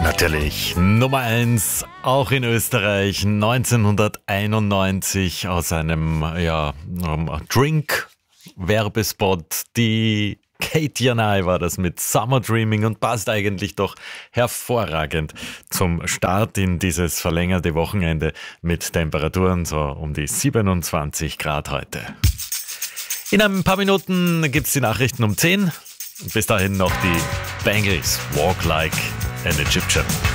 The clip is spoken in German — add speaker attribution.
Speaker 1: Natürlich Nummer 1, auch in Österreich, 1991 aus einem Drink-Werbespot. Die Katie Janai war das mit Summer Dreaming und passt eigentlich doch hervorragend zum Start in dieses verlängerte Wochenende mit Temperaturen so um die 27 Grad heute. In ein paar Minuten gibt es die Nachrichten um 10. Bis dahin noch die Bangles, Walk Like an Egyptian.